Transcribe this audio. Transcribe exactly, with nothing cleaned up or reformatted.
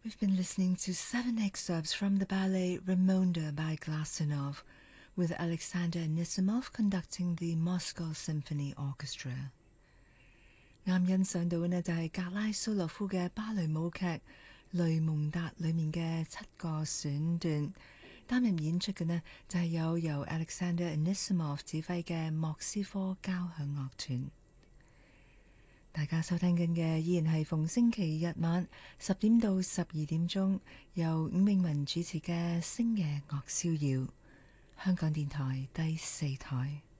We've been listening to seven excerpts from the ballet Raymonda by Glasunov, with Alexander Anisimov conducting the Moscow Symphony Orchestra. 啱欣賞到呢就係格拉蘇洛夫嘅芭蕾舞劇《雷蒙達》裏面嘅七個選段，擔任演出嘅呢就係有由 Alexander Anisimov 指揮嘅莫斯科交響樂團。大家收聽緊嘅依然係逢星期日晚十點到十二點鐘，由伍詠文主持嘅星夜樂逍遙，香港電台第四台。